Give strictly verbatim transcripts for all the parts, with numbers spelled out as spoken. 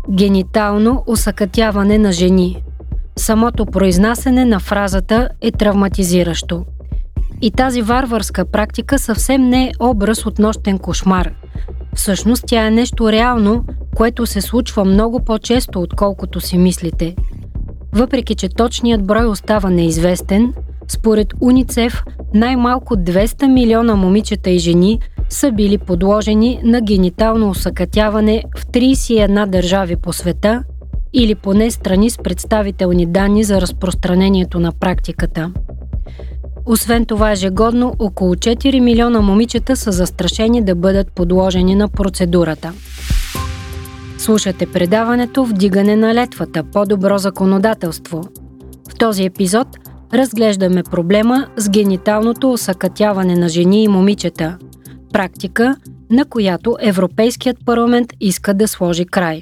Генитално осакатяване на жени. Самото произнасяне на фразата е травматизиращо. И тази варварска практика съвсем не е образ от нощен кошмар. Всъщност тя е нещо реално, което се случва много по-често, отколкото си мислите. Въпреки че точният брой остава неизвестен, според УНИЦЕФ най-малко двеста милиона момичета и жени са били подложени на генитално осакатяване в трийсет и една държави по света или поне страни с представителни данни за разпространението на практиката. Освен това, ежегодно около четири милиона момичета са застрашени да бъдат подложени на процедурата. Слушате предаването "Вдигане на летвата. По-добро законодателство". В този епизод разглеждаме проблема с гениталното осакатяване на жени и момичета. Практика, на която Европейският парламент иска да сложи край.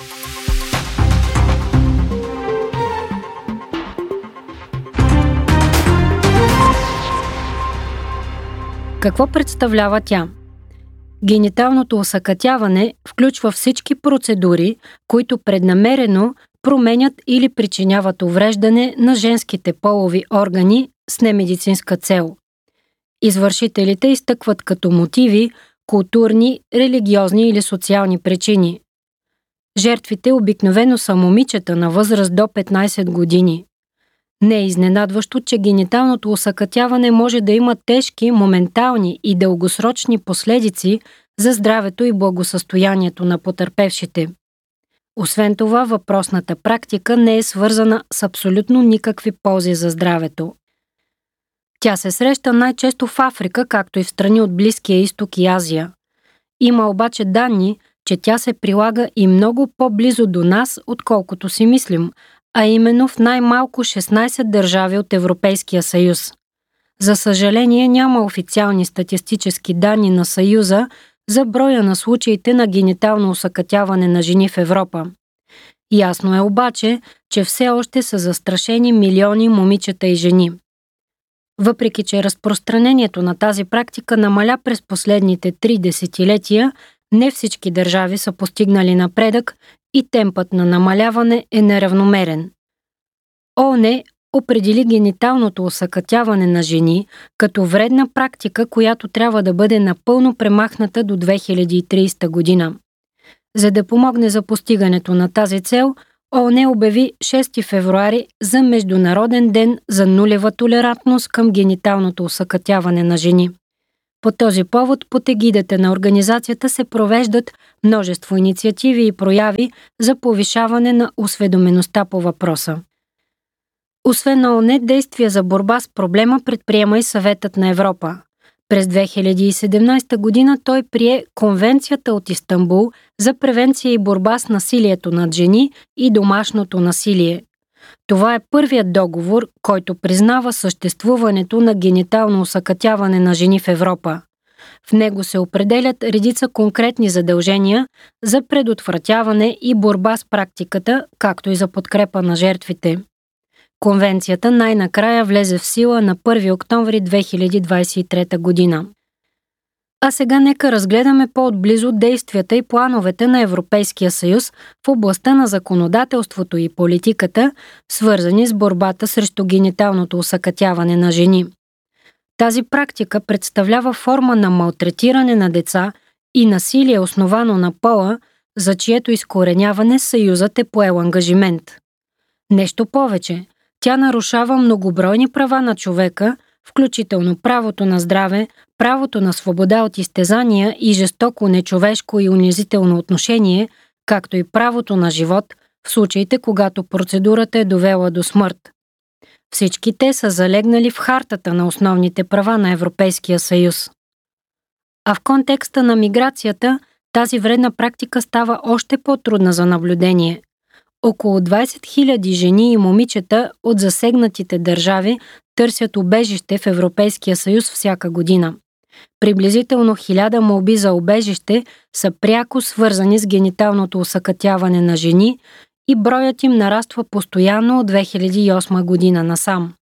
Какво представлява тя? Гениталното осакатяване включва всички процедури, които преднамерено променят или причиняват увреждане на женските полови органи с немедицинска цел. Извършителите изтъкват като мотиви културни, религиозни или социални причини. Жертвите обикновено са момичета на възраст до петнайсет години. Не е изненадващо, че гениталното осакатяване може да има тежки, моментални и дългосрочни последици за здравето и благосъстоянието на потърпевшите. Освен това, въпросната практика не е свързана с абсолютно никакви ползи за здравето. Тя се среща най-често в Африка, както и в страни от Близкия изток и Азия. Има обаче данни, че тя се прилага и много по-близо до нас, отколкото си мислим, а именно в най-малко шестнайсет държави от Европейския съюз. За съжаление, няма официални статистически данни на Съюза за броя на случаите на генитално осакатяване на жени в Европа. Ясно е обаче, че все още са застрашени милиони момичета и жени. Въпреки че разпространението на тази практика намаля през последните три десетилетия, не всички държави са постигнали напредък и темпът на намаляване е неравномерен. ООН определи гениталното осакатяване на жени като вредна практика, която трябва да бъде напълно премахната до две хиляди и трийсета година. За да помогне за постигането на тази цел, ООН обяви шести февруари за Международен ден за нулева толерантност към гениталното осакатяване на жени. По този повод под егидата на организацията се провеждат множество инициативи и прояви за повишаване на осведомеността по въпроса. Освен ООН, действия за борба с проблема предприема и Съветът на Европа. През две хиляди и седемнайсета година той прие Конвенцията от Истанбул за превенция и борба с насилието над жени и домашното насилие. Това е първият договор, който признава съществуването на генитално осакатяване на жени в Европа. В него се определят редица конкретни задължения за предотвратяване и борба с практиката, както и за подкрепа на жертвите. Конвенцията най-накрая влезе в сила на първи октомври две хиляди двайсет и трета година. А сега нека разгледаме по-отблизо действията и плановете на Европейския съюз в областта на законодателството и политиката, свързани с борбата срещу гениталното осакатяване на жени. Тази практика представлява форма на малтретиране на деца и насилие, основано на пола, за чието изкореняване Съюзът е поел ангажимент. Нещо повече, тя нарушава многобройни права на човека, включително правото на здраве, правото на свобода от изтезания и жестоко, нечовешко и унизително отношение, както и правото на живот в случаите, когато процедурата е довела до смърт. Всички те са залегнали в хартата на основните права на Европейския съюз. А в контекста на миграцията, тази вредна практика става още по-трудна за наблюдение. Около двайсет хиляди жени и момичета от засегнатите държави търсят убежище в Европейския съюз всяка година. Приблизително хиляда молби за убежище са пряко свързани с гениталното осакатяване на жени и броят им нараства постоянно от две хиляди и осма година насам.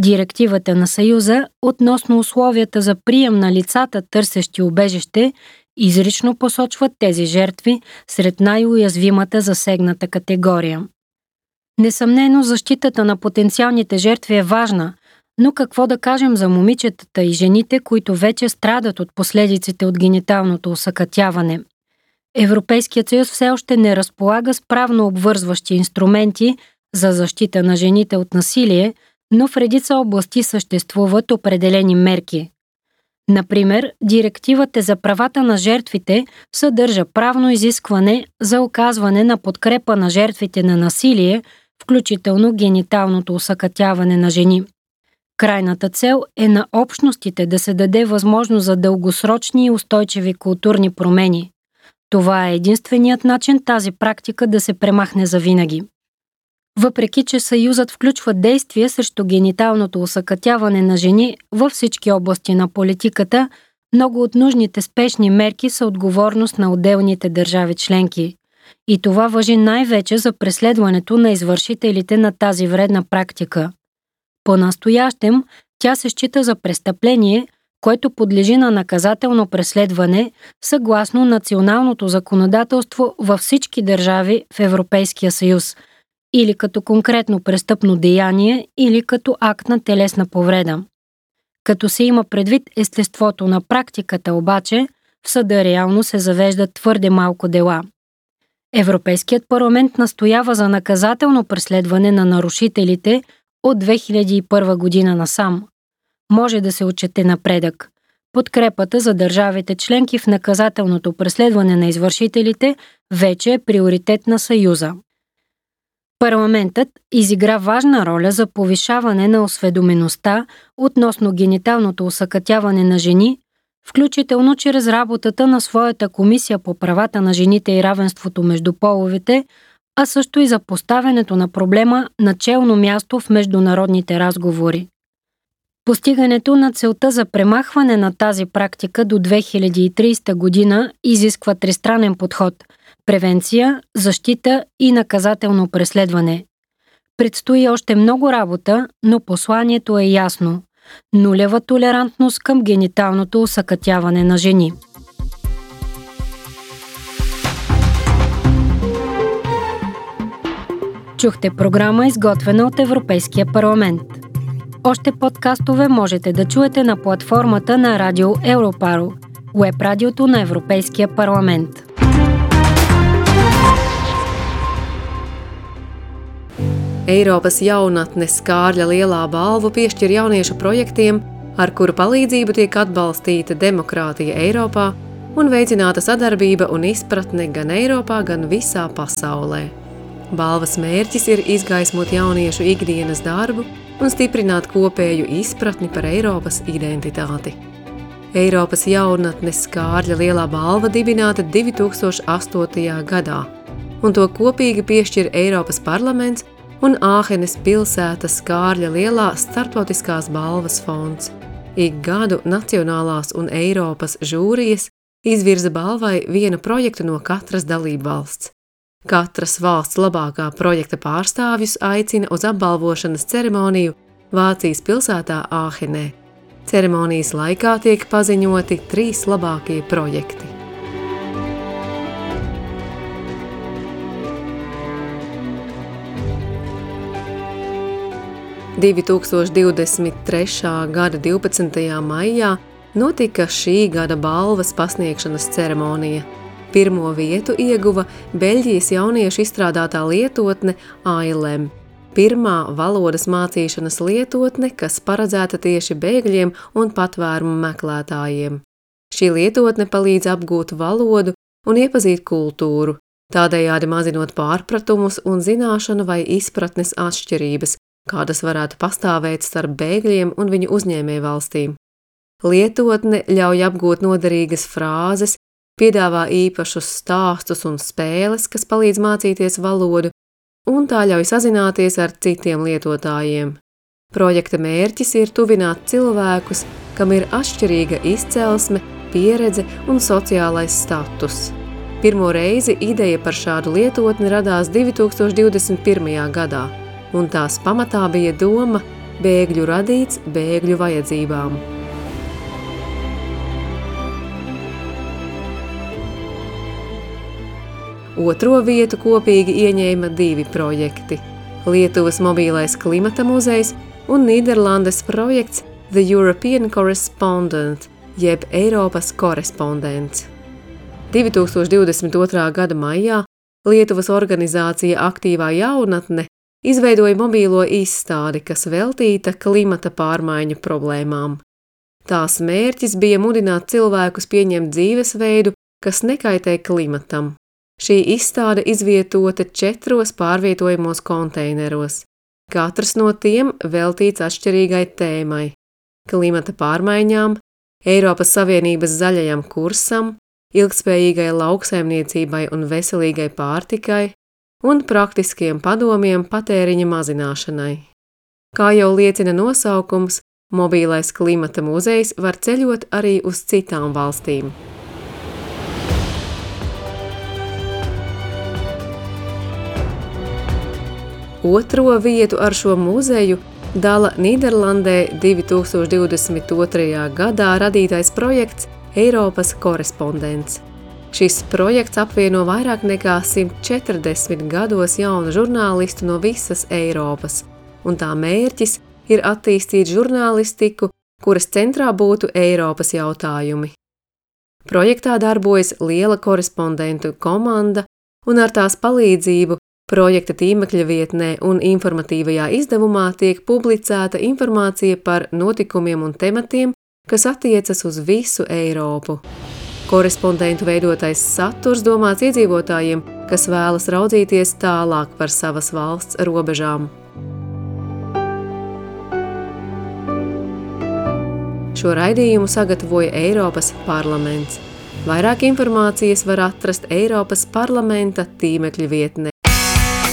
Директивата на Съюза относно условията за прием на лицата, търсещи убежище, изрично посочват тези жертви сред най-уязвимата засегната категория. Несъмнено, защитата на потенциалните жертви е важна, но какво да кажем за момичетата и жените, които вече страдат от последиците от гениталното усъкътяване? Европейският съюз все още не разполага с правно обвързващи инструменти за защита на жените от насилие, но в редица области съществуват определени мерки. Например, Директивата за правата на жертвите съдържа правно изискване за оказване на подкрепа на жертвите на насилие, включително гениталното усъкътяване на жени. Крайната цел е на общностите да се даде възможност за дългосрочни и устойчиви културни промени. Това е единственият начин тази практика да се премахне завинаги. Въпреки че Съюзът включва действия срещу гениталното усъкътяване на жени във всички области на политиката, много от нужните спешни мерки са отговорност на отделните държави членки. И това важи най-вече за преследването на извършителите на тази вредна практика. По-настоящем тя се счита за престъпление, което подлежи на наказателно преследване съгласно националното законодателство във всички държави в Европейския съюз, или като конкретно престъпно деяние, или като акт на телесна повреда. Като се има предвид естеството на практиката обаче, в съда реално се завеждат твърде малко дела. Европейският парламент настоява за наказателно преследване на нарушителите от две хиляди и първа година насам. Може да се отчете напредък. Подкрепата за държавите членки в наказателното преследване на извършителите вече е приоритет на Съюза. Парламентът изигра важна роля за повишаване на осведомеността относно гениталното усъкътяване на жени, включително чрез работата на своята комисия по правата на жените и равенството между половете, а също и за поставянето на проблема на челно място в международните разговори. Постигането на целта за премахване на тази практика до две хиляди и тридесета година изисква тристранен подход – превенция, защита и наказателно преследване. Предстои още много работа, но посланието е ясно – нулева толерантност към гениталното усъкътяване на жени. Чухте програма, изготвена от Европейския парламент. Още подкастове можете да чуете на платформата на Радио Европаро, уеб-радиото на Европейския парламент. Eiropas jaunatnes Kārļa lielā balvu piešķir jauniešu projektiem, ar kuru palīdzību tiek atbalstīta demokrātija Eiropā un veicināta sadarbība un izpratne gan Eiropā, gan visā pasaulē. Balvas mērķis ir izgaismot jauniešu ikdienas darbu un stiprināt kopēju izpratni par Eiropas identitāti. Eiropas jaunatnes Kārļa lielā balva dibināta divi tūkstoši astotajā gadā, un to kopīgi piešķir Eiropas parlaments un Āhenes pilsētas Kārļa lielā starptautiskās balvas fonds. Ik gadu nacionālās un Eiropas žūrijas izvirza balvai vienu projektu no katras dalībvalsts. Katras valsts labākā projekta pārstāvjus aicina uz apbalvošanas ceremoniju Vācijas pilsētā Āhenē. Ceremonijas laikā tiek paziņoti trīs labākie projekti. divi tūkstoši divdesmit trešā gada divpadsmitajā maijā notika šī gada balvas pasniegšanas ceremonija. Pirmo vietu ieguva Beļģijas jauniešu izstrādātā lietotne Ailem, pirmā valodas mācīšanas lietotne, kas paredzēta tieši bēgļiem un patvērumu meklētājiem. Šī lietotne palīdz apgūt valodu un iepazīt kultūru, tādējādi mazinot pārpratumus un zināšanu vai izpratnes atšķirības, kādas varētu pastāvēt starp bēgļiem un viņu uzņēmēju valstīm. Lietotne ļauj apgūt noderīgas frāzes, piedāvā īpašus stāstus un spēles, kas palīdz mācīties valodu, un tā ļauj sazināties ar citiem lietotājiem. Projekta mērķis ir tuvināt cilvēkus, kam ir atšķirīga izcelsme, pieredze un sociālais status. Pirmo reizi ideja par šādu lietotni radās divi tūkstoši divdesmit pirmajā gadā, un tās pamatā bija doma bēgļu radīts bēgļu vajadzībām. Otro vietu kopīgi ieņēma divi projekti – Lietuvas mobīlais klimata muzejs un Nīderlandes projekts The European Correspondent, jeb Eiropas korespondents. divi tūkstoši divdesmit otrā gada maijā Lietuvas organizācija Aktīvā jaunatne izveidoja mobīlo izstādi, kas veltīta klimata pārmaiņu problēmām. Tās mērķis bija mudināt cilvēkus pieņemt dzīvesveidu, kas nekaitē klimatam. Šī izstāde izvietota četros pārvietojamos konteineros. Katrs no tiem veltīts atšķirīgai tēmai – klimata pārmaiņām, Eiropas Savienības zaļajam kursam, ilgtspējīgai lauksaimniecībai un veselīgai pārtikai un praktiskiem padomiem patēriņa mazināšanai. Kā jau liecina nosaukums, mobīlais klimata muzejs var ceļot arī uz citām valstīm. Otro vietu ar šo muzeju dala Nīderlandē divi tūkstoši divdesmit otrajā gadā radītais projekts Eiropas korespondents. Šis projekts apvieno vairāk nekā simt četrdesmit gados jaunu žurnālistu no visas Eiropas, un tā mērķis ir attīstīt žurnālistiku, kuras centrā būtu Eiropas jautājumi. Projektā darbojas liela korespondentu komanda, un ar tās palīdzību projekta tīmekļa vietnē un informatīvajā izdevumā tiek publicēta informācija par notikumiem un tematiem, kas attiecas uz visu Eiropu. Korespondentu veidotais saturs domāts iedzīvotājiem, kas vēlas raudzīties tālāk par savas valsts robežām. Šo raidījumu sagatavoja Eiropas parlaments. Vairāk informācijas var atrast Eiropas parlamenta tīmekļa vietnē